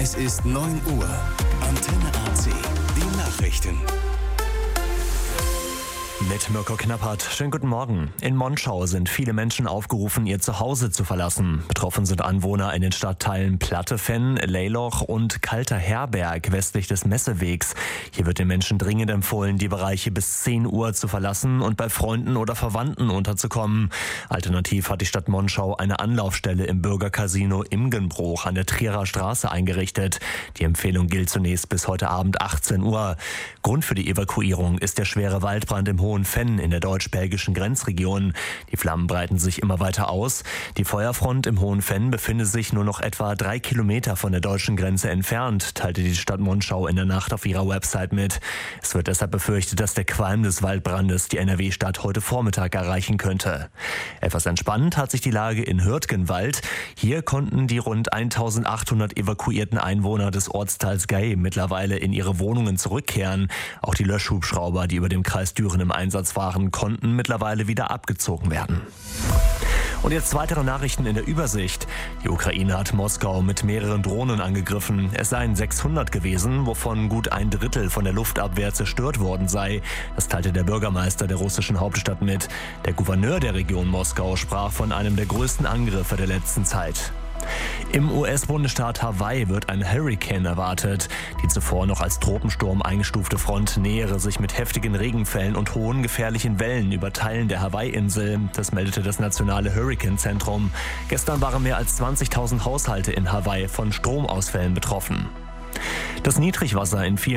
Es ist 9 Uhr. Antenne AC. Die Nachrichten. Mit Mirko Knappert. Schönen guten Morgen. In Monschau sind viele Menschen aufgerufen, ihr Zuhause zu verlassen. Betroffen sind Anwohner in den Stadtteilen Plattefenn, Leyloch und Kalter Herberg westlich des Messewegs. Hier wird den Menschen dringend empfohlen, die Bereiche bis 10 Uhr zu verlassen und bei Freunden oder Verwandten unterzukommen. Alternativ hat die Stadt Monschau eine Anlaufstelle im Bürgercasino Imgenbruch an der Trierer Straße eingerichtet. Die Empfehlung gilt zunächst bis heute Abend 18 Uhr. Grund für die Evakuierung ist der schwere Waldbrand im Hohenfenn in der deutsch-belgischen Grenzregion. Die Flammen breiten sich immer weiter aus. Die Feuerfront im Hohenfenn befindet sich nur noch etwa 3 Kilometer von der deutschen Grenze entfernt, teilte die Stadt Monschau in der Nacht auf ihrer Website mit. Es wird deshalb befürchtet, dass der Qualm des Waldbrandes die NRW-Stadt heute Vormittag erreichen könnte. Etwas entspannt hat sich die Lage in Hürtgenwald. Hier konnten die rund 1800 evakuierten Einwohner des Ortsteils Gay mittlerweile in ihre Wohnungen zurückkehren. Auch die Löschhubschrauber, die über dem Kreis Düren im Einsatz waren, konnten mittlerweile wieder abgezogen werden. Und jetzt weitere Nachrichten in der Übersicht. Die Ukraine hat Moskau mit mehreren Drohnen angegriffen. Es seien 600 gewesen, wovon gut ein Drittel von der Luftabwehr zerstört worden sei. Das teilte der Bürgermeister der russischen Hauptstadt mit. Der Gouverneur der Region Moskau sprach von einem der größten Angriffe der letzten Zeit. Im US-Bundesstaat Hawaii wird ein Hurrikan erwartet. Die zuvor noch als Tropensturm eingestufte Front nähere sich mit heftigen Regenfällen und hohen gefährlichen Wellen über Teilen der Hawaii-Insel. Das meldete das nationale Hurrikanzentrum. Gestern waren mehr als 20.000 Haushalte in Hawaii von Stromausfällen betroffen. Das Niedrigwasser in vielen